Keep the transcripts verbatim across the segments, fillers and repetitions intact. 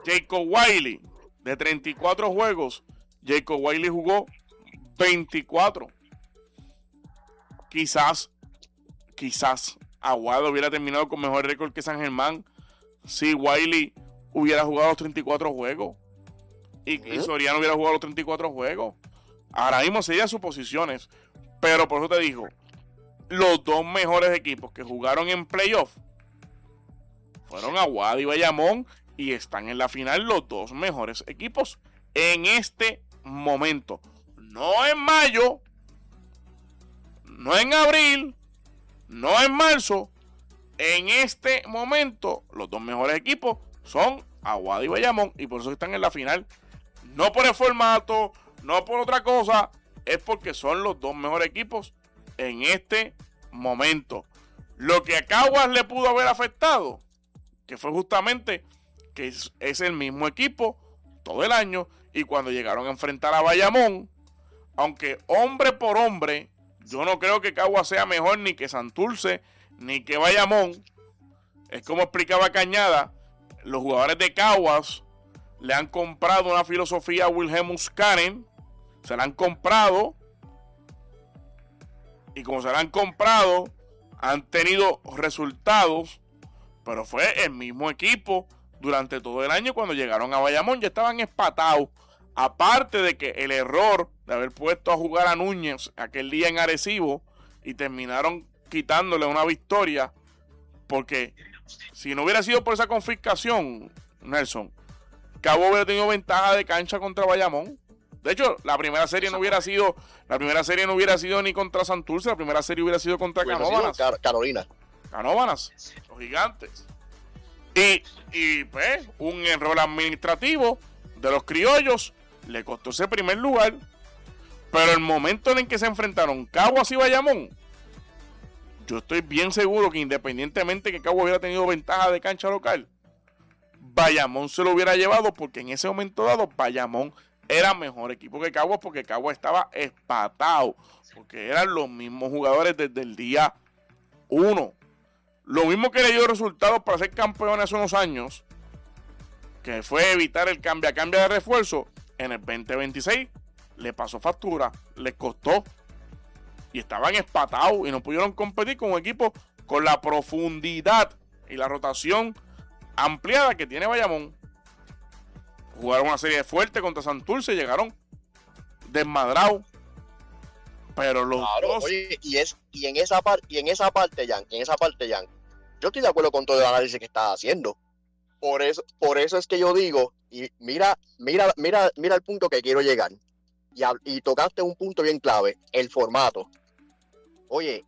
Jacob Wiley, de treinta y cuatro juegos, Jacob Wiley jugó veinticuatro. Quizás, quizás Aguado hubiera terminado con mejor récord que San Germán si Wiley hubiera jugado los treinta y cuatro juegos y, ¿Eh? y Soriano hubiera jugado los treinta y cuatro juegos. Ahora mismo serían suposiciones, pero por eso te digo, los dos mejores equipos que jugaron en playoff fueron Aguado y Bayamón, y están en la final los dos mejores equipos en este momento. No en mayo, no en abril, no en marzo. En este momento, los dos mejores equipos son Aguado y Bayamón, y por eso están en la final. No por el formato, no por otra cosa, es porque son los dos mejores equipos en este momento. Lo que a Caguas le pudo haber afectado, que fue justamente que es, es el mismo equipo todo el año, y cuando llegaron a enfrentar a Bayamón, aunque hombre por hombre, yo no creo que Caguas sea mejor ni que Santurce, ni que Bayamón. Es como explicaba Cañada, los jugadores de Caguas le han comprado una filosofía a Wilhelmus Karen, se la han comprado, y como se la han comprado, han tenido resultados, pero fue el mismo equipo durante todo el año. Cuando llegaron a Bayamón ya estaban espatados, aparte de que el error de haber puesto a jugar a Núñez aquel día en Arecibo y terminaron quitándole una victoria, porque si no hubiera sido por esa confiscación, Nelson, Cabo hubiera tenido ventaja de cancha contra Bayamón. De hecho, la primera serie no hubiera sido, la primera serie no hubiera sido ni contra Santurce, la primera serie hubiera sido contra Canóvanas. Car- Carolina. Canóvanas, los gigantes. Y, y pues, un error administrativo de los criollos le costó ese primer lugar. Pero el momento en el que se enfrentaron Caguas y Bayamón, yo estoy bien seguro que independientemente que Caguas hubiera tenido ventaja de cancha local, Bayamón se lo hubiera llevado, porque en ese momento dado Bayamón era mejor equipo que Caguas, porque Caguas estaba espatado, porque eran los mismos jugadores desde el día uno. Lo mismo que le dio resultados para ser campeones hace unos años, que fue evitar el cambia cambia de refuerzo, en el veinte veintiséis le pasó factura, les costó, y estaban espatados y no pudieron competir con un equipo con la profundidad y la rotación ampliada que tiene Bayamón. Jugaron una serie fuerte contra Santurce, llegaron desmadrados, pero los claro, dos... Oye, y es y en esa parte y en esa parte, Jan, en esa parte, Jan, yo estoy de acuerdo con todo el análisis que estás haciendo. Por eso, por eso es que yo digo, y mira, mira, mira, mira el punto que quiero llegar. Y, y tocaste un punto bien clave, el formato. Oye,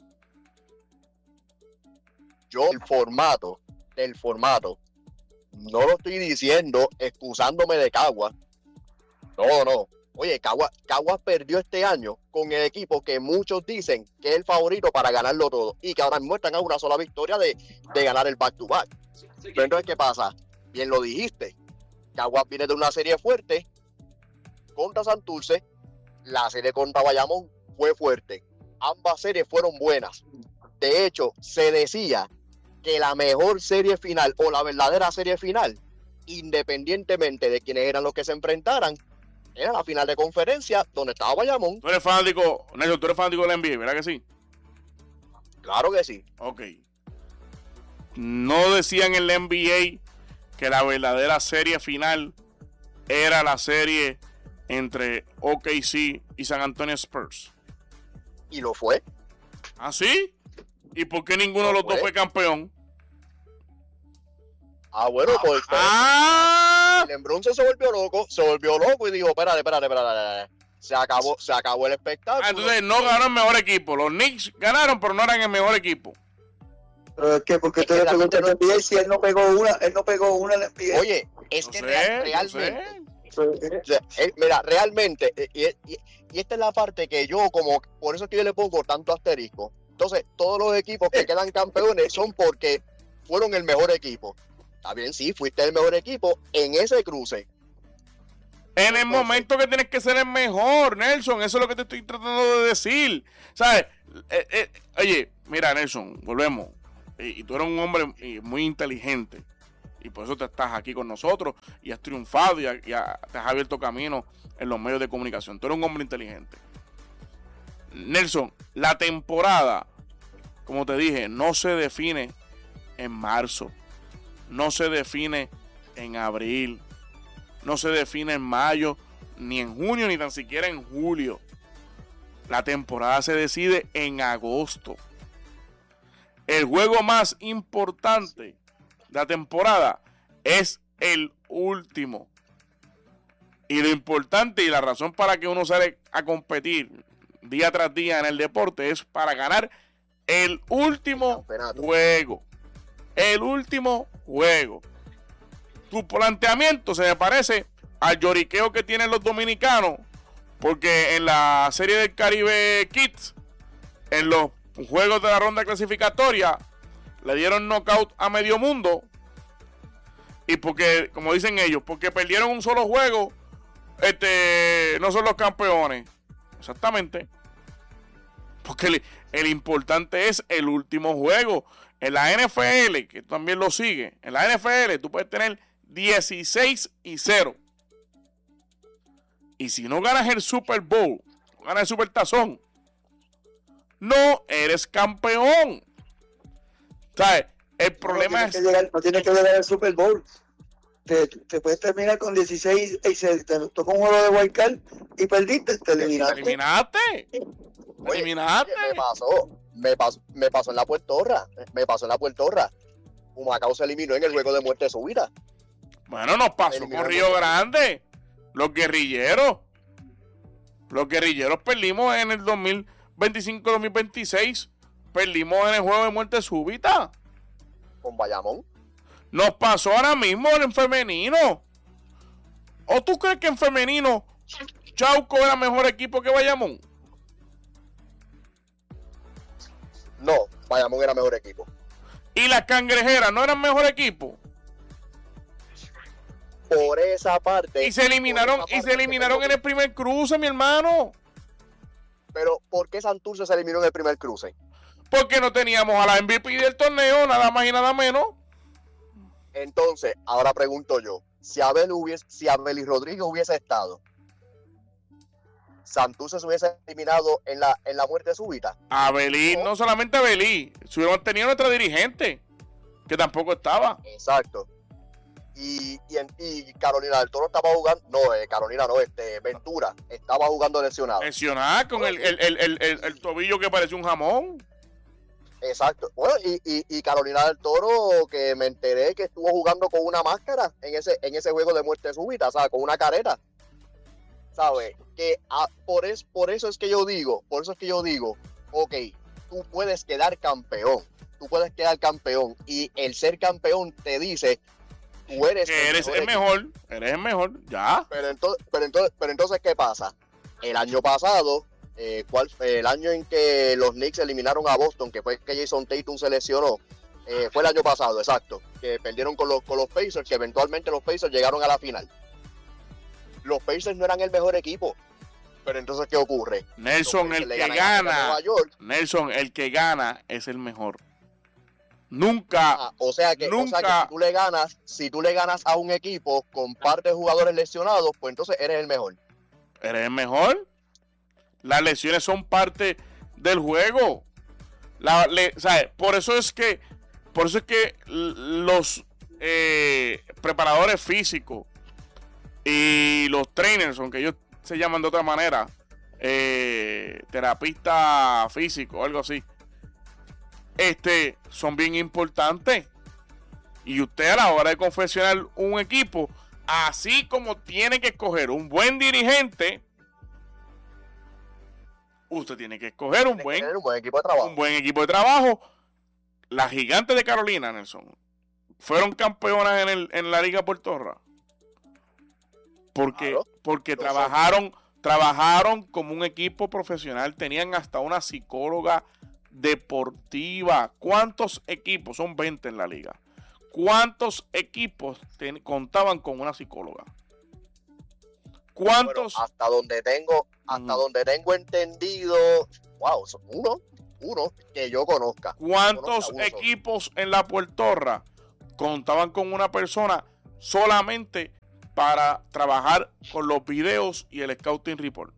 yo el formato, el formato, no lo estoy diciendo excusándome de Caguas. No, no. Oye, Caguas, Caguas perdió este año con el equipo que muchos dicen que es el favorito para ganarlo todo, y que ahora mismo están a una sola victoria de, de ganar el back-to-back. Sí, sí. Pero entonces, ¿qué pasa? Bien lo dijiste. Caguas viene de una serie fuerte contra Santurce. La serie contra Bayamón fue fuerte. Ambas series fueron buenas. De hecho, se decía que la mejor serie final, o la verdadera serie final, independientemente de quiénes eran los que se enfrentaran, era la final de conferencia donde estaba Bayamón. Tú eres fanático, Nelson, tú eres fanático de la N B A, ¿verdad que sí? Claro que sí. Ok. No decían en la N B A que la verdadera serie final era la serie entre O K C y San Antonio Spurs. ¿Y lo fue? ¿Ah, sí? ¿Y por qué ninguno de los dos fue campeón? Ah, bueno, pues... ¡Ah! LeBron se volvió loco, se volvió loco y dijo, espérate, espérate, espérate, se acabó, se acabó el espectáculo. Ah, entonces no ganó el mejor equipo. Los Knicks ganaron, pero no eran el mejor equipo. Pero es que, porque usted le pregunta al N B A si él no pegó una, él no pegó una en el N B A. Oye, es no que sé, real, realmente... No o sea, eh, mira, realmente, eh, y, y, y esta es la parte que yo, como, por eso es que yo le pongo tanto asterisco. Entonces, todos los equipos que quedan campeones son porque fueron el mejor equipo. Está bien, sí, fuiste el mejor equipo en ese cruce. En el momento que tienes que ser el mejor, Nelson, eso es lo que te estoy tratando de decir. ¿Sabes? Eh, eh, oye, mira, Nelson, volvemos. Y, y tú eres un hombre muy inteligente. Y por eso te estás aquí con nosotros y has triunfado y, y ha, te has abierto camino en los medios de comunicación. Tú eres un hombre inteligente. Nelson, la temporada, como te dije, no se define en marzo, no se define en abril, no se define en mayo, ni en junio, ni tan siquiera en julio. La temporada se decide en agosto. El juego más importante de la temporada es el último. Y lo importante y la razón para que uno sale a competir día tras día en el deporte es para ganar el último juego. El último juego. Tu planteamiento se me parece al lloriqueo que tienen los dominicanos, porque en la Serie del Caribe Kids, en los juegos de la ronda clasificatoria, le dieron knockout a medio mundo. Y porque, como dicen ellos, porque perdieron un solo juego, este, no son los campeones. Exactamente. Porque el, el importante es el último juego. En la N F L, que también lo sigue, en la N F L tú puedes tener dieciséis y cero. Y si no ganas el Super Bowl, no ganas el Super Tazón, no eres campeón. ¿Sabes? El problema no es... Que llegar, no tienes que llegar al Super Bowl. Te, te puedes terminar con dieciséis y se te tocó un juego de wild card y perdiste, te eliminaste. ¿Te eliminaste? Oye, eliminaste? Me pasó, me pasó, me pasó en la Puertorra, me pasó en la Puertorra. Humacao se eliminó en el juego de muerte súbita. Bueno, nos pasó con Río Grande. Los guerrilleros. Los guerrilleros perdimos en el dos mil veinticinco dos mil veintiséis. Perdimos en el juego de muerte súbita. Con Bayamón. Nos pasó ahora mismo en femenino. ¿O tú crees que en femenino Chauco era mejor equipo que Bayamón? No, Bayamón era mejor equipo. ¿Y las cangrejeras no eran mejor equipo? Por esa parte. Y se eliminaron, parte y se eliminaron en el primer cruce, mi hermano. Pero, ¿por qué Santurce se eliminó en el primer cruce? Porque no teníamos a la M V P del torneo, nada más y nada menos. Entonces, ahora pregunto yo, si Abel hubiese, si Abel Rodríguez hubiese estado, ¿Santurce se hubiese eliminado en la, en la muerte súbita? Abelí, no, no solamente Abelí, si hubiéramos tenido nuestra dirigente, que tampoco estaba. Exacto. Y, y, y Carolina del Toro estaba jugando, no, eh, Carolina no, este, Ventura, estaba jugando lesionado. Lesionada con el, el, el, el, el, el tobillo que parecía un jamón. Exacto. Bueno, y, y, y Carolina del Toro, que me enteré que estuvo jugando con una máscara en ese, en ese juego de muerte súbita, o sea, con una careta. ¿Sabes? Que a, por, es, por eso es que yo digo, por eso es que yo digo, ok, tú puedes quedar campeón, tú puedes quedar campeón, y el ser campeón te dice, tú eres que eres el mejor, el mejor, eres el mejor, ya. Pero entonces, pero entonces, pero entonces, ¿qué pasa? El año pasado, eh, ¿cuál, el año en que los Knicks eliminaron a Boston, que fue que Jason Tatum se lesionó, eh, fue el año pasado, exacto, que perdieron con los, con los Pacers, que eventualmente los Pacers llegaron a la final. Los Pacers no eran el mejor equipo, pero entonces, ¿qué ocurre? Nelson, el que gana, Nelson, el que gana es el mejor. Nunca, ah, o sea que, nunca, o sea que si tú le ganas, si tú le ganas a un equipo con parte de jugadores lesionados, pues entonces eres el mejor. ¿Eres el mejor? Las lesiones son parte del juego. La, le, ¿sabes? Por eso es que, por eso es que los eh, preparadores físicos y los trainers, aunque ellos se llaman de otra manera, eh, terapista físico o algo así, este, son bien importantes. Y usted, a la hora de confeccionar un equipo, así como tiene que escoger un buen dirigente, usted tiene que escoger un buen, un buen equipo de trabajo. Un buen equipo de trabajo. Las Gigantes de Carolina, Nelson, fueron campeonas en, el, en la Liga Puertorra. Porque, claro. porque trabajaron, trabajaron como un equipo profesional. Tenían hasta una psicóloga deportiva. ¿Cuántos equipos? Son veinte en la liga. ¿Cuántos equipos ten, contaban con una psicóloga? ¿Cuántos? Bueno, hasta donde tengo, hasta mm. donde tengo entendido, wow, son uno, uno que yo conozca. ¿Cuántos conozca equipos en la Puertorra contaban con una persona solamente para trabajar con los videos y el scouting report.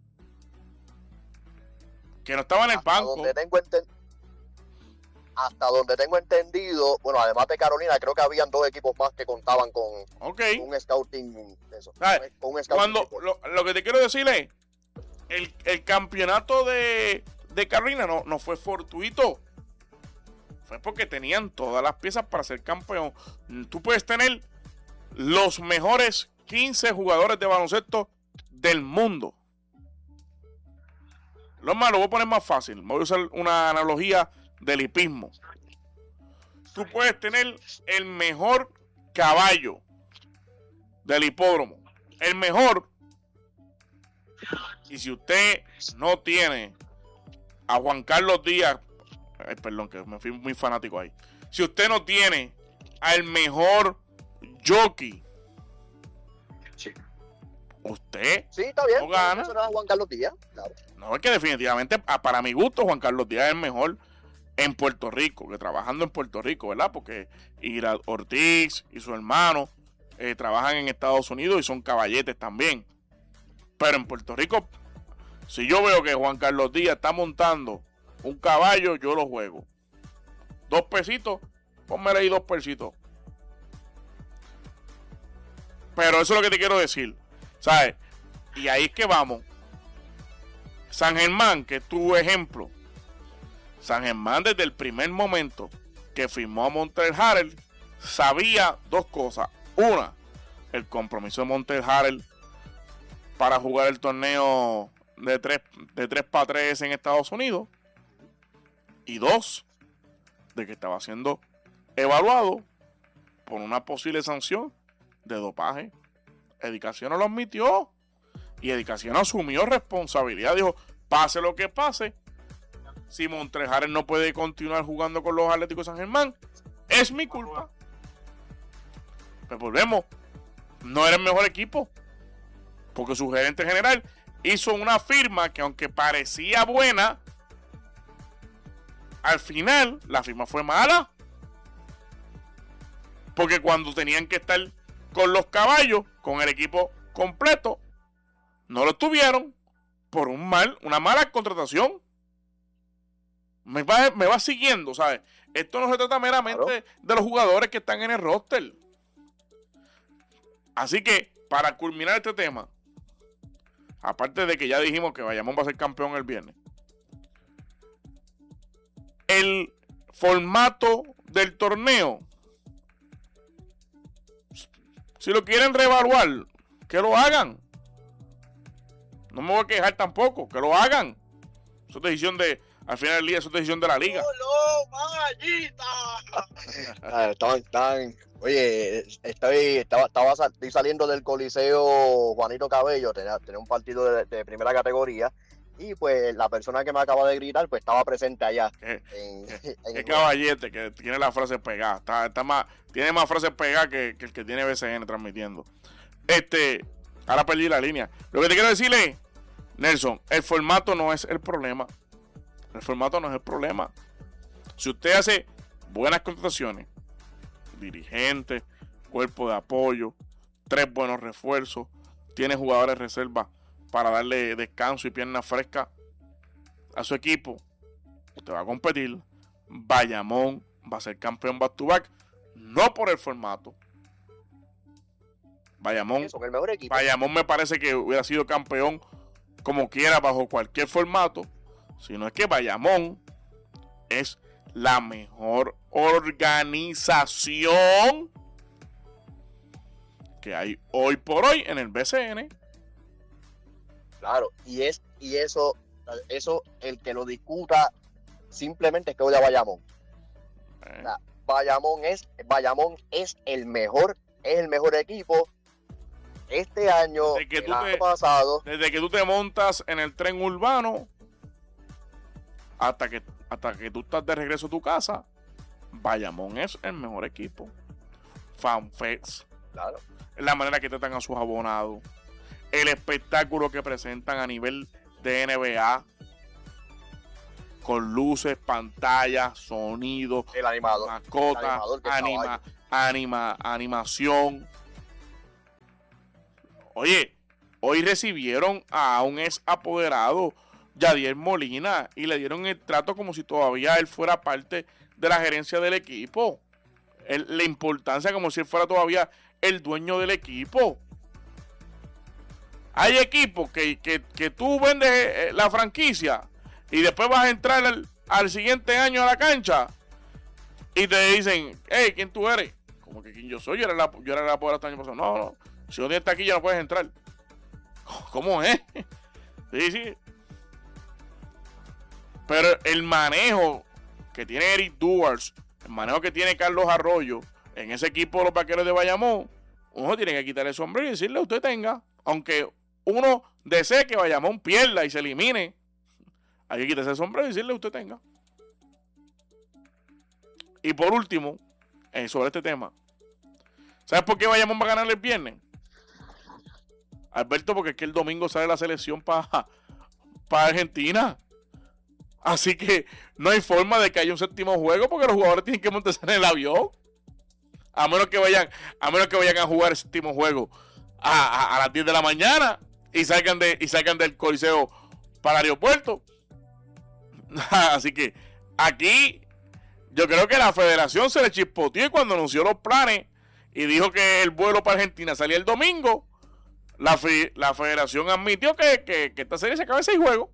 Que no estaba en el hasta banco. Donde tengo enten- hasta donde tengo entendido, bueno, además de Carolina, creo que habían dos equipos más que contaban con, Okay. con un scouting. Eso, ¿Sabes? con un scouting Cuando report. lo, lo que te quiero decir es, el, el campeonato de, de Carolina no, no fue fortuito. Fue porque tenían todas las piezas para ser campeón. Tú puedes tener los mejores quince jugadores de baloncesto del mundo. Lo más, lo voy a poner más fácil. Me voy a usar una analogía del hipismo. Tú puedes tener el mejor caballo del hipódromo. El mejor. Y si usted no tiene a Juan Carlos Díaz, ay, perdón, que me fui muy fanático ahí. Si usted no tiene al mejor jockey, Sí. usted Sí, está bien. no gana. Eso era Juan Carlos Díaz, claro. No, es que definitivamente, para mi gusto, Juan Carlos Díaz es el mejor en Puerto Rico, que trabajando en Puerto Rico, ¿verdad? Porque Ira Ortiz y su hermano eh, trabajan en Estados Unidos y son caballetes también. Pero en Puerto Rico, si yo veo que Juan Carlos Díaz está montando un caballo, yo lo juego. Dos pesitos, pónmele ahí dos pesitos. Pero eso es lo que te quiero decir, ¿sabes? Y ahí es que vamos. San Germán, que es tu ejemplo. San Germán desde el primer momento que firmó a Montel Harrell sabía dos cosas. Una, el compromiso de Montel Harrell para jugar el torneo de tres de tres para tres en Estados Unidos. Y dos, de que estaba siendo evaluado por una posible sanción de dopaje. Edicación no lo admitió. Y Edicación asumió responsabilidad. Dijo, pase lo que pase, si Montel Harrell no puede continuar jugando con los Atléticos de San Germán, es mi culpa. Pues volvemos. No era el mejor equipo. Porque su gerente general hizo una firma que, aunque parecía buena, al final la firma fue mala. Porque cuando tenían que estar con los caballos, con el equipo completo, no lo tuvieron por un mal, una mala contratación. Me va, me va siguiendo, ¿sabes? Esto no se trata meramente claro. de los jugadores que están en el roster. Así que, para culminar este tema, aparte de que ya dijimos que Bayamón va a ser campeón el viernes, el formato del torneo, si lo quieren reevaluar, que lo hagan. No me voy a quejar tampoco, que lo hagan. Eso es decisión de, al final del día, eso es decisión de la liga. ah, están, están, oye, estoy, estaba, estaba, estoy saliendo del Coliseo Juanito Cabello, tenía, tenía un partido de, de primera categoría, y pues la persona que me acaba de gritar, pues estaba presente allá. ¿Qué, en, qué, en qué caballete que tiene la frase pegada? Está, está más, tiene más frases pegadas que, que el que tiene B C N transmitiendo. Este, ahora perdí la línea. Lo que te quiero decirle es, Nelson, el formato no es el problema. El formato no es el problema. Si usted hace buenas contrataciones, dirigentes, cuerpo de apoyo, tres buenos refuerzos, tiene jugadores de reserva para darle descanso y pierna fresca a su equipo, usted va a competir. Bayamón va a ser campeón back to back, no por el formato. Bayamón, Eso, el mejor equipo. Bayamón me parece que hubiera sido campeón como quiera bajo cualquier formato, sino es que Bayamón es la mejor organización que hay hoy por hoy en el B C N. Claro, y es y eso eso el que lo discuta simplemente es que odia a Bayamón. Eh. O sea, Bayamón es Bayamón es el mejor, es el mejor equipo este año, desde que el tú año te, pasado. Desde que tú te montas en el tren urbano hasta que hasta que tú estás de regreso a tu casa, Bayamón es el mejor equipo. FanFest, claro. La manera que tratan a sus abonados, el espectáculo que presentan a nivel de N B A, con luces, pantallas, sonido, el animador, mascotas, el animador anima, anima, animación. Oye, hoy recibieron a un ex apoderado, Yadier Molina, y le dieron el trato como si todavía él fuera parte de la gerencia del equipo. El, la importancia como si él fuera todavía el dueño del equipo. Hay equipos que, que, que tú vendes la franquicia y después vas a entrar al, al siguiente año a la cancha y te dicen, hey, ¿quién tú eres? Como que quién yo soy, yo era, la, yo era el apoderado el año pasado. No, no, si no tienes aquí ya no puedes entrar. ¿Cómo es? Sí, sí. Pero el manejo que tiene Eric Duars, el manejo que tiene Carlos Arroyo en ese equipo de los Vaqueros de Bayamón, uno tiene que quitar el sombrero y decirle usted tenga, aunque uno desee que Bayamón pierda y se elimine, hay que quitarse el sombrero y decirle usted tenga. Y por último, eh, sobre este tema, ¿sabes por qué Bayamón va a ganar el viernes? Alberto, porque es que el domingo sale la selección para pa Argentina. Así que no hay forma de que haya un séptimo juego porque los jugadores tienen que montarse en el avión. A menos que vayan, a menos que vayan a jugar el séptimo juego a, a, a las diez de la mañana y salgan, de, y salgan del Coliseo para el aeropuerto. Así que aquí yo creo que la federación se le chispoteó y cuando anunció los planes y dijo que el vuelo para Argentina salía el domingo, la, fe, la federación admitió que, que, que esta serie se acaba en seis juegos.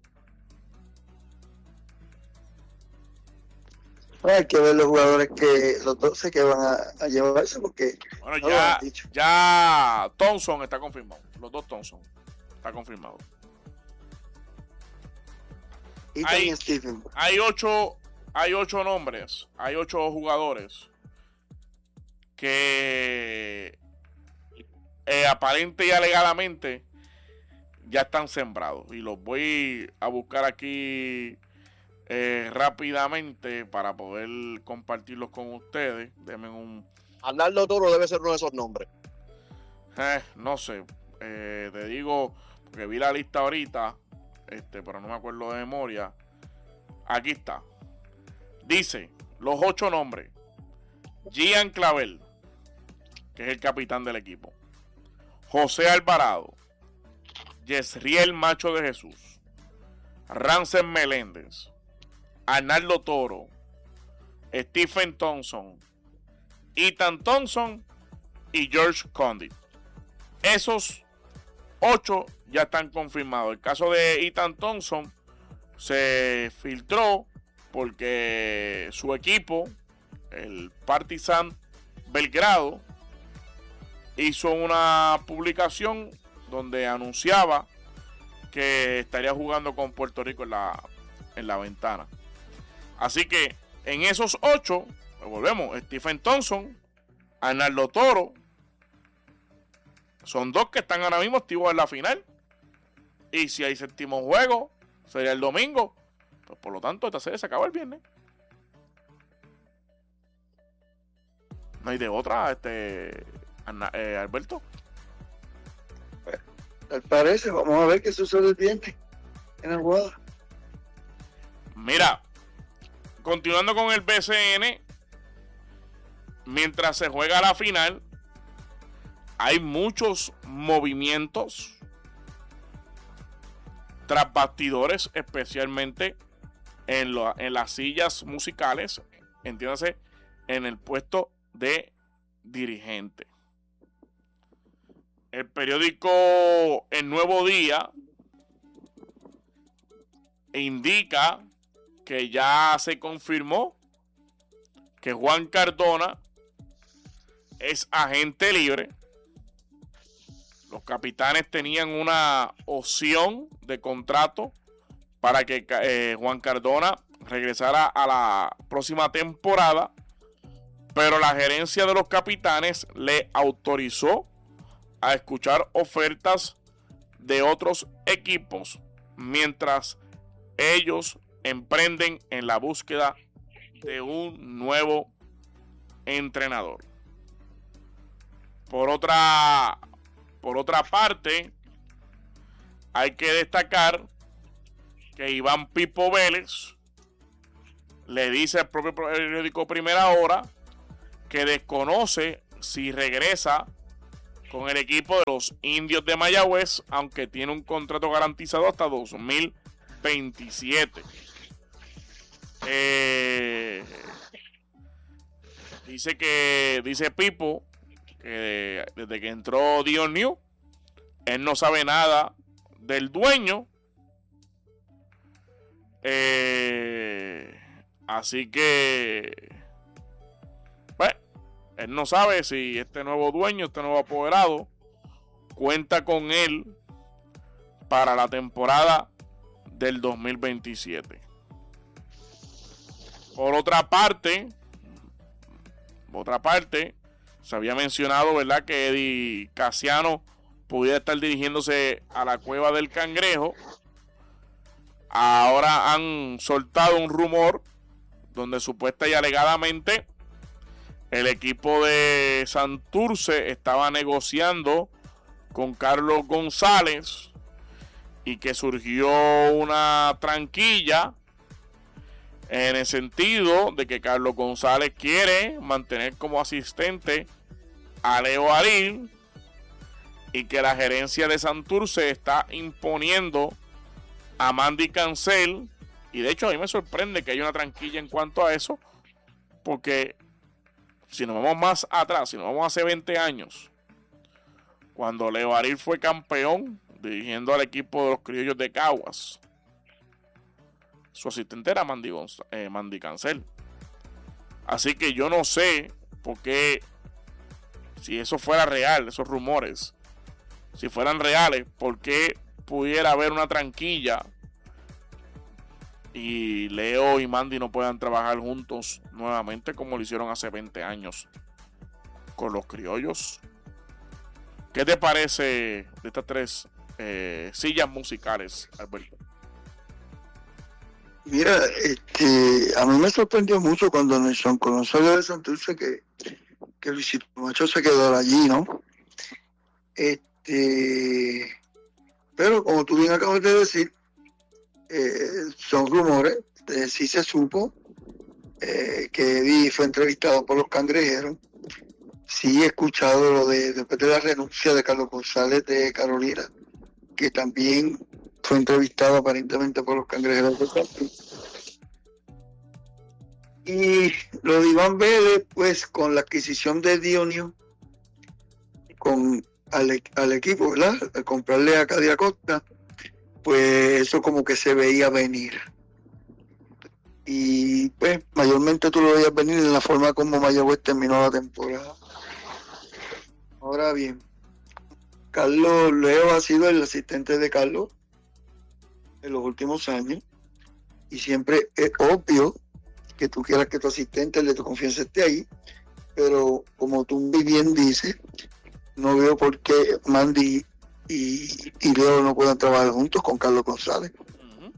Hay que ver los jugadores que los doce que van a, a llevarse porque bueno, no ya, lo han dicho. Ya Thompson está confirmado. Los dos Thompson está confirmado. Y hay, también Stephen. Hay ocho, hay ocho nombres, hay ocho jugadores que eh, aparente y alegadamente ya están sembrados. Y los voy a buscar aquí Eh, rápidamente para poder compartirlos con ustedes. Denme un... Arnaldo Toro debe ser uno de esos nombres. Eh, no sé. Eh, te digo, porque vi la lista ahorita, este, pero no me acuerdo de memoria. Aquí está. Dice, los ocho nombres. Gian Clavel, que es el capitán del equipo. José Alvarado. Yesriel Macho de Jesús. Rancen Meléndez. Arnaldo Toro, Stephen Thompson, Ethan Thompson y George Condit. Esos ocho ya están confirmados. El caso de Ethan Thompson se filtró porque su equipo, el Partizan Belgrado, hizo una publicación donde anunciaba que estaría jugando con Puerto Rico en la, en la ventana. Así que en esos ocho, volvemos, Stephen Thompson, Arnaldo Toro, son dos que están ahora mismo activos en la final. Y si hay séptimo juego, sería el domingo. Pues por lo tanto, esta serie se acaba el viernes. No hay de otra, este Arna, eh, Alberto. Tal parece, vamos a ver qué sucede el viernes en Aguada. Mira, continuando con el B C N, mientras se juega la final, hay muchos movimientos tras bastidores, especialmente en, lo, en las sillas musicales, entiéndase, en el puesto de dirigente. El periódico El Nuevo Día indica que ya se confirmó que Juan Cardona es agente libre. Los Capitanes tenían una opción de contrato para que eh, Juan Cardona regresara a la próxima temporada, pero la gerencia de los Capitanes le autorizó a escuchar ofertas de otros equipos mientras ellos emprenden en la búsqueda de un nuevo entrenador. Por otra, por otra parte, hay que destacar que Iván Pipo Vélez le dice al propio periódico Primera Hora que desconoce si regresa con el equipo de los Indios de Mayagüez, aunque tiene un contrato garantizado hasta dos mil veintisiete. Eh, dice que dice Pipo que desde que entró Dion New, él no sabe nada del dueño. Eh, así que, bueno, él no sabe si este nuevo dueño, este nuevo apoderado, cuenta con él para la temporada del dos mil veintisiete. Por otra parte, otra parte, se había mencionado, ¿verdad?, que Eddie Casiano pudiera estar dirigiéndose a la Cueva del Cangrejo. Ahora han soltado un rumor donde supuesta y alegadamente el equipo de Santurce estaba negociando con Carlos González y que surgió una tranquilla en el sentido de que Carlos González quiere mantener como asistente a Leo Aril y que la gerencia de Santurce está imponiendo a Mandy Cancel. Y de hecho a mí me sorprende que haya una tranquilla en cuanto a eso, porque si nos vamos más atrás, si nos vamos hace veinte años, cuando Leo Aril fue campeón dirigiendo al equipo de los Criollos de Caguas, su asistente era Mandy, Gonz- eh, Mandy Cancel. Así que yo no sé por qué, si eso fuera real, esos rumores, si fueran reales, por qué pudiera haber una tranquilla y Leo y Mandy no puedan trabajar juntos nuevamente como lo hicieron hace veinte años con los Criollos. ¿Qué te parece de estas tres eh, sillas musicales, Alberto? Mira, este, a mí me sorprendió mucho cuando Nelson Colón salió de Santurce que, que Luisito Macho se quedó allí, ¿no? Este, pero como tú bien acabas de decir, eh, son rumores, eh, sí se supo eh, que Eddie fue entrevistado por los Cangrejeros. Sí he escuchado lo de después de la renuncia de Carlos González de Carolina, que también fue entrevistado aparentemente por los Cangrejeros de Santurce. Y lo de Iván Vélez, pues con la adquisición de Dionio, con al, al equipo, ¿verdad? Al comprarle a Cady Acosta, pues eso como que se veía venir. Y pues mayormente tú lo veías venir en la forma como Mayagüez terminó la temporada. Ahora bien, Carlos Leo ha sido el asistente de Carlos en los últimos años y siempre es obvio que tú quieras que tu asistente, el de tu confianza, esté ahí, pero como tú muy bien dices, no veo por qué Mandy y, y Leo no puedan trabajar juntos con Carlos González. Uh-huh.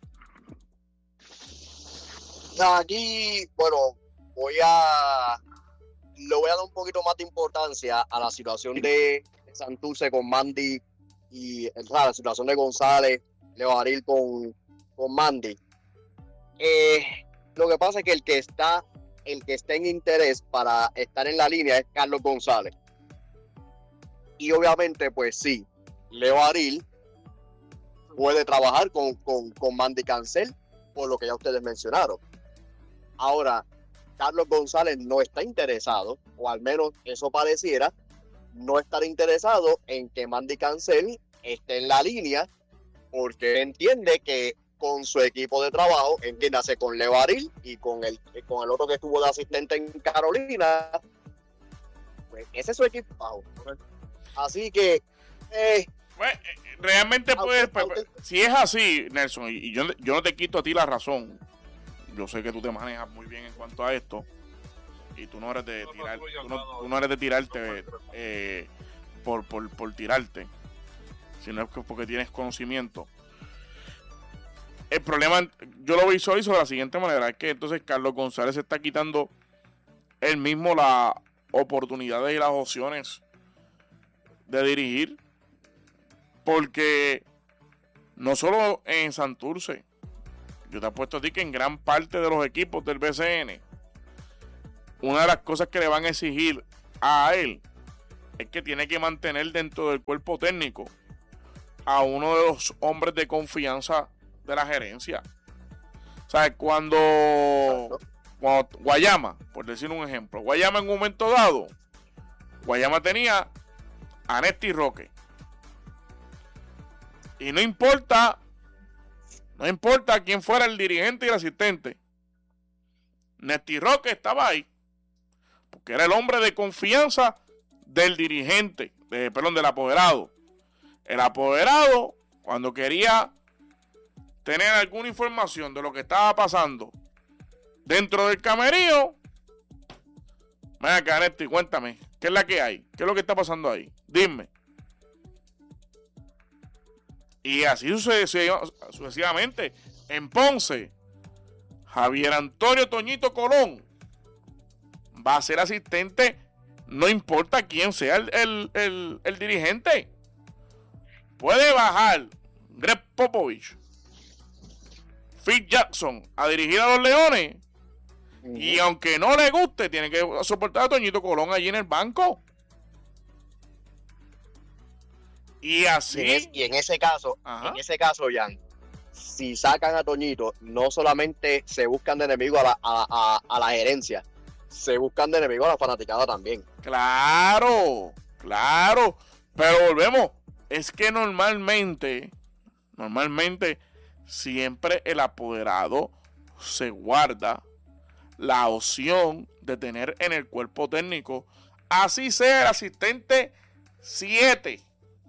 Aquí, bueno, voy a le voy a dar un poquito más de importancia a la situación de Santurce con Mandy y o sea, la situación de González, Leo Aril con, con Mandy. Eh, lo que pasa es que el que está el que está en interés para estar en la línea es Carlos González. Y obviamente, pues sí, Leo Aril puede trabajar con, con, con Mandy Cancel, por lo que ya ustedes mencionaron. Ahora, Carlos González no está interesado, o al menos eso pareciera, no estar interesado en que Mandy Cancel esté en la línea, porque entiende que con su equipo de trabajo, entiéndase con Leo Aril y con el, con el otro que estuvo de asistente en Carolina, pues ese es su equipo bajo. Así que eh, bueno, realmente puedes, pues, si es así, Nelson, y yo, yo no te quito a ti la razón, yo sé que tú te manejas muy bien en cuanto a esto y tú no eres de tirar, tú no, tú no eres de tirarte eh, por, por, por tirarte, sino es porque tienes conocimiento. El problema, yo lo visualizo de la siguiente manera, es que entonces Carlos González se está quitando él mismo las oportunidades y las opciones de dirigir, porque no solo en Santurce, yo te apuesto a ti que en gran parte de los equipos del B C N una de las cosas que le van a exigir a él es que tiene que mantener dentro del cuerpo técnico a uno de los hombres de confianza de la gerencia. O sea, cuando, cuando Guayama, por decir un ejemplo, Guayama en un momento dado, Guayama tenía a Néstor Roque. Y no importa, no importa quién fuera el dirigente y el asistente, Néstor Roque estaba ahí, porque era el hombre de confianza del dirigente, de, perdón, del apoderado. El apoderado, cuando quería tener alguna información de lo que estaba pasando dentro del camerino, ven acá, Néstor, cuéntame, ¿qué es la que hay? ¿Qué es lo que está pasando ahí? Dime. Y así sucesivamente. En Ponce, Javier Antonio Toñito Colón va a ser asistente, no importa quién sea el, el, el, el dirigente. Puede bajar Greg Popovich, Phil Jackson a dirigir a los Leones. Uh-huh. Y aunque no le guste, tiene que soportar a Toñito Colón allí en el banco. Y así. Y en, es, y en ese caso, Ajá. en ese caso, Jan, si sacan a Toñito, no solamente se buscan de enemigo a la, a, a, a la gerencia, se buscan de enemigo a la fanaticada también. Claro, claro. Pero volvemos. Es que normalmente, normalmente, siempre el apoderado se guarda la opción de tener en el cuerpo técnico, así sea el asistente siete.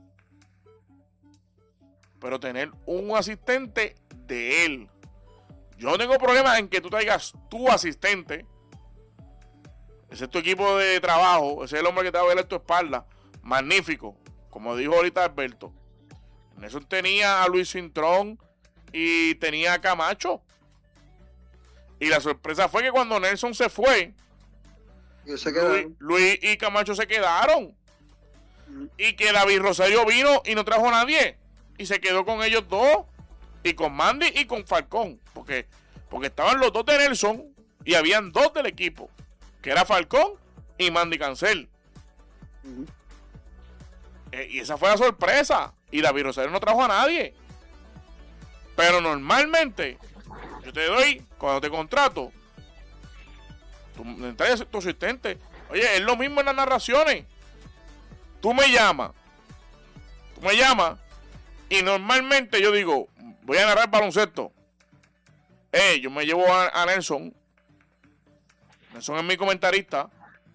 Pero tener un asistente de él. Yo no tengo problema en que tú traigas tu asistente. Ese es tu equipo de trabajo. Ese es el hombre que te va a ver a tu espalda. Magnífico. Como dijo ahorita Alberto. Nelson tenía a Luis Cintrón y tenía a Camacho. Y la sorpresa fue que cuando Nelson se fue, se Luis, Luis y Camacho se quedaron. Mm. Y que David Rosario vino y no trajo a nadie. Y se quedó con ellos dos, y con Mandy y con Falcón, porque, porque estaban los dos de Nelson y habían dos del equipo, que era Falcón y Mandy Cancel. Uh-huh. eh, y esa fue la sorpresa, y David Rosario no trajo a nadie. Pero normalmente yo te doy, cuando te contrato, tú me traes tu asistente. Oye, es lo mismo en las narraciones. Tú me llamas, tú me llamas y normalmente yo digo, voy a narrar baloncesto. Eh, yo me llevo a, a Nelson. Nelson es mi comentarista.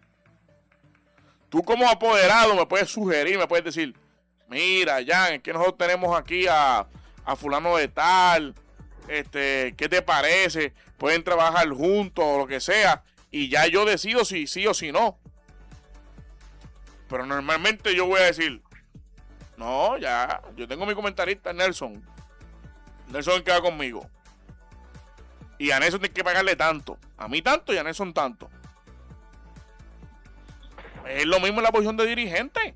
Tú como apoderado me puedes sugerir, me puedes decir, mira, Jan, es que nosotros tenemos aquí a, a fulano de tal, este, ¿qué te parece? Pueden trabajar juntos o lo que sea, y ya yo decido si sí o si no. Pero normalmente yo voy a decir, no, ya, yo tengo mi comentarista, Nelson. Nelson queda conmigo. Y a Nelson tiene que pagarle tanto. A mí tanto y a Nelson tanto. Es lo mismo en la posición de dirigente.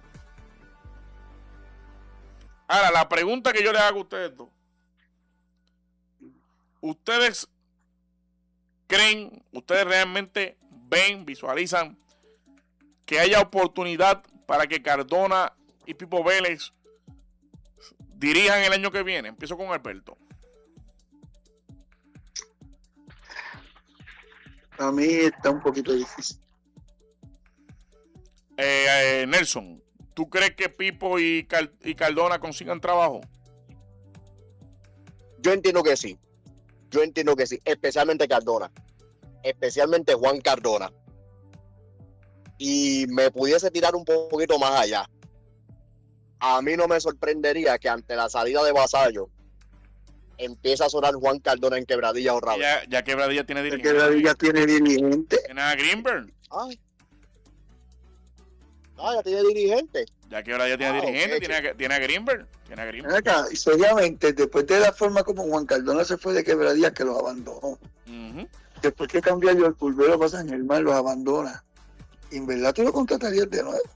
Ahora, la pregunta que yo le hago a ustedes dos. ¿Ustedes creen, ustedes realmente ven, visualizan que haya oportunidad para que Cardona y Pipo Vélez dirijan el año que viene? Empiezo con Alberto. A mí está un poquito difícil. Eh, eh, Nelson, ¿tú crees que Pipo y, Cal- y Cardona consigan trabajo? Yo entiendo que sí. Yo entiendo que sí. Especialmente Cardona. Especialmente Juan Cardona. Y me pudiese tirar un poquito más allá. A mí no me sorprendería que ante la salida de Vasallo empiece a sonar Juan Cardona en Quebradilla otra vez. Ya, ya Quebradilla tiene dirigente. Quebradilla tiene dirigente. Tiene a Greenberg. Ay. Ah, ya tiene dirigente. Ya Quebradilla tiene ah, dirigente, okay, tiene, a, tiene a Greenberg. Tiene a Greenberg. Acá, y seriamente, después de la forma como Juan Cardona se fue de Quebradilla, que los abandonó. Uh-huh. Después que cambió yo el Pulvero para San Germán, los abandona. ¿Y en verdad tú lo contratarías de nuevo?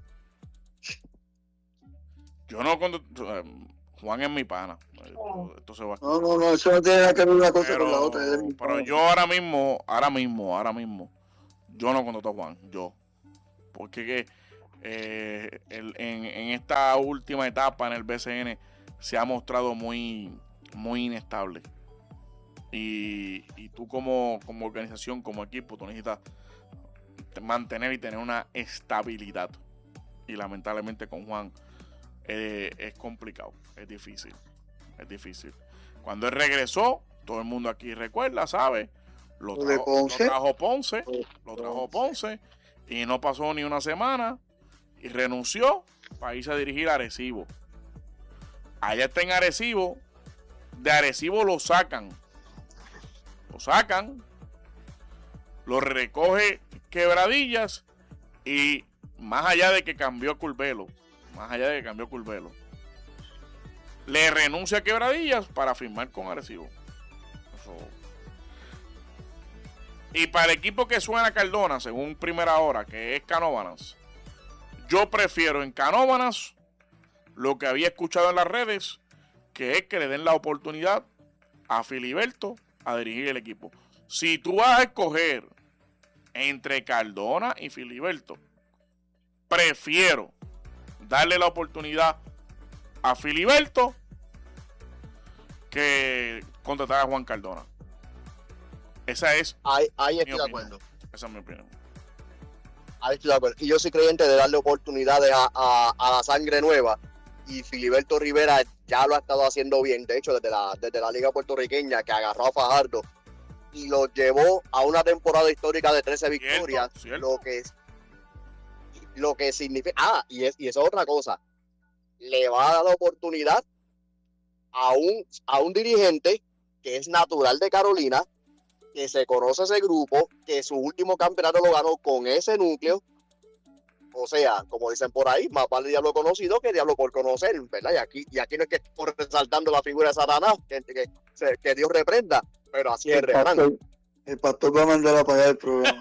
Yo no contrato. Juan es mi pana. Esto se va. No, no, no, eso no tiene nada que ver una cosa pero, con la otra. Pero yo ahora mismo, ahora mismo, ahora mismo, Yo no contrato a Juan, yo. Porque que, eh, el, en, en esta última etapa en el B C N se ha mostrado muy, muy inestable. Y, y tú como, como organización, como equipo, tú necesitas mantener y tener una estabilidad. Y lamentablemente con Juan eh, es complicado, es difícil, es difícil. Cuando él regresó, todo el mundo aquí recuerda, ¿sabe? Lo Lo de trajo, lo Ponce. trajo Ponce, Oh, lo trajo Ponce. Ponce, y no pasó ni una semana, y renunció para irse a dirigir a Arecibo. Allá está en Arecibo, de Arecibo lo sacan, lo sacan, lo recoge Quebradillas, y más allá de que cambió Curvelo, más allá de que cambió Curvelo, le renuncia a Quebradillas para firmar con Arecibo. Eso. Y para el equipo que suena Cardona, según Primera Hora, que es Canóvanas, yo prefiero en Canóvanas lo que había escuchado en las redes, que es que le den la oportunidad a Filiberto a dirigir el equipo. Si tú vas a escoger entre Cardona y Filiberto, prefiero darle la oportunidad a Filiberto que contratar a Juan Cardona. Esa es Ahí, ahí mi estoy de opinión. acuerdo. Esa es mi opinión. Ahí estoy de acuerdo. Y yo soy creyente de darle oportunidades a, a, a la sangre nueva. Y Filiberto Rivera ya lo ha estado haciendo bien. De hecho, desde la, desde la Liga Puertorriqueña, que agarró a Fajardo y lo llevó a una temporada histórica de trece victorias. Cierto, cierto. Lo que es, lo que significa. Ah, y, es, y esa es otra cosa. Le va a dar la oportunidad a un, a un dirigente que es natural de Carolina, que se conoce ese grupo, que su último campeonato lo ganó con ese núcleo. O sea, como dicen por ahí, más vale diablo conocido que diablo por conocer, ¿verdad? Y aquí, y aquí no es que por resaltando la figura de Satanás, que, que, que Dios reprenda, pero así es el El refrán. pastor, el pastor va a mandar a apagar el programa.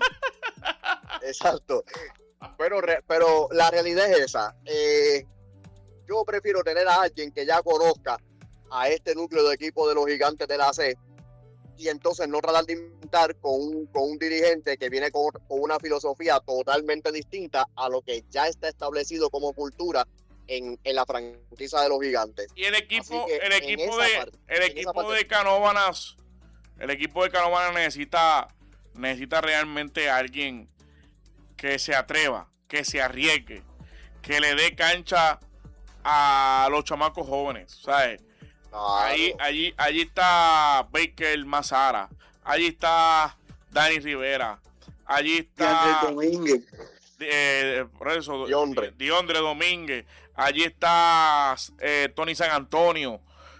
Exacto. Pero, re, pero la realidad es esa. Eh, yo prefiero tener a alguien que ya conozca a este núcleo de equipo de los Gigantes de la C, y entonces no tratar de inventar con un, con un dirigente que viene con, con una filosofía totalmente distinta a lo que ya está establecido como cultura en, en la franquicia de los Gigantes. Y el equipo, que el equipo de parte, el equipo de Canóvanas, el equipo de Canóvanas necesita, necesita realmente a alguien que se atreva, que se arriesgue, que le dé cancha a los chamacos jóvenes, ¿sabes? Claro. Ahí, allí, allí está Baker Mazara, allí está Dani Rivera, allí está Domínguez. Eh, por eso, Diondre. Diondre Domínguez, allí está eh, Tony San Antonio,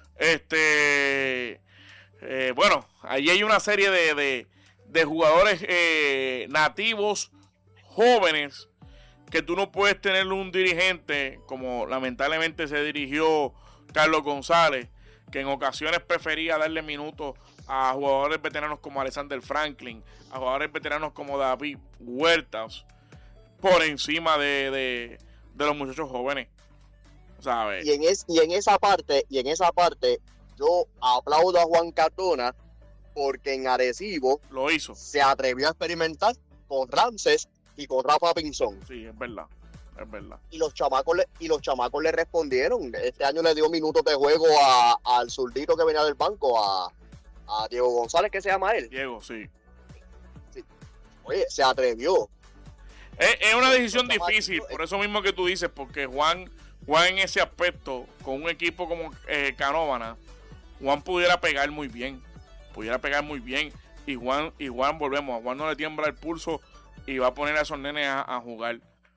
este, eh, bueno, allí hay una serie de, de, de jugadores eh, nativos jóvenes que tú no puedes tener un dirigente como lamentablemente se dirigió Carlos González, que en ocasiones prefería darle minutos a jugadores veteranos como Alexander Franklin, a jugadores veteranos como David Huertas, por encima de, de, de los muchachos jóvenes, ¿sabes? Y en, es, y en esa parte, y en esa parte, yo aplaudo a Juan Cardona porque en Arecibo Lo hizo. se atrevió a experimentar con Ramses y con Rafa Pinzón. Sí, es verdad, es verdad. Y los chamacos le, y los chamacos le respondieron. Este año le dio minutos de juego a, al zurdito que venía del banco, a, a Diego González, que se llama él. Diego, sí. Oye, se atrevió. Es, es una decisión Los chamacos- difícil, por eso mismo que tú dices, porque Juan, Juan en ese aspecto, con un equipo como eh, Canóvanas, Juan pudiera pegar muy bien, pudiera pegar muy bien, y Juan, y Juan, volvemos, a Juan no le tiembla el pulso y va a poner a esos nenes a, a jugar.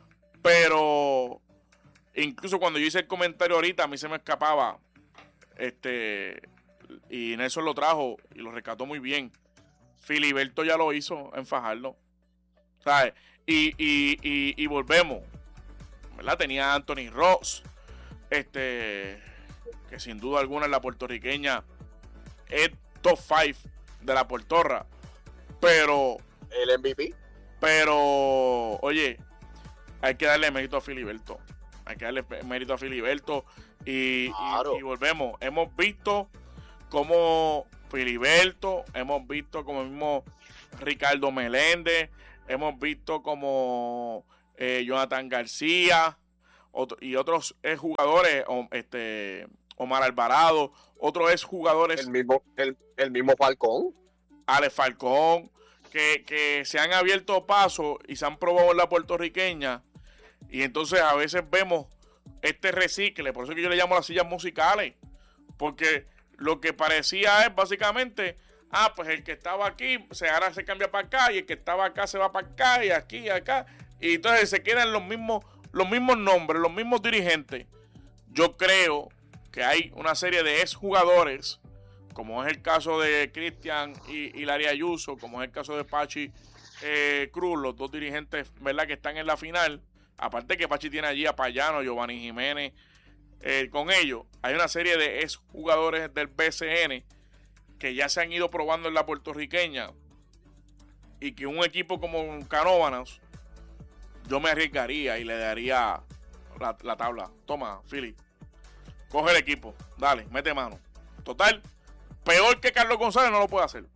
Pero incluso cuando yo hice el comentario ahorita, a mí se me escapaba, este, y Nelson lo trajo y lo rescató muy bien. Filiberto ya lo hizo en Fajardo, ¿sabes? Y, y, y, y volvemos, ¿verdad? Tenía a Anthony Ross, este, que sin duda alguna en la puertorriqueña es top cinco de la Puertorra, pero, El M V P. pero, oye, hay que darle mérito a Filiberto, hay que darle mérito a Filiberto y, Claro. y, y volvemos, hemos visto como Filiberto, hemos visto como mismo Ricardo Meléndez, hemos visto como eh, Jonathan García otro, y otros ex jugadores, o, este, Omar Alvarado, otros ex jugadores. El mismo, el, el mismo Falcón. Alex Falcón, que, que se han abierto paso y se han probado en la puertorriqueña. Y entonces a veces vemos este recicle, por eso es que yo le llamo las sillas musicales. Porque lo que parecía es básicamente, ah, pues el que estaba aquí, se, ahora se cambia para acá, y el que estaba acá se va para acá, y aquí y acá. Y entonces se quedan los mismos, los mismos nombres, los mismos dirigentes. Yo creo que hay una serie de exjugadores, como es el caso de Cristian y, y Larry Ayuso, como es el caso de Pachi eh, Cruz, los dos dirigentes, ¿verdad?, que están en la final. Aparte que Pachi tiene allí a Payano, Giovanni Jiménez, eh, con ellos. Hay una serie de exjugadores del B C N que ya se han ido probando en la puertorriqueña, y que un equipo como Canóvanas, yo me arriesgaría y le daría la, la tabla. Toma, Philly, coge el equipo, dale, mete mano. Total, peor que Carlos González no lo puede hacer.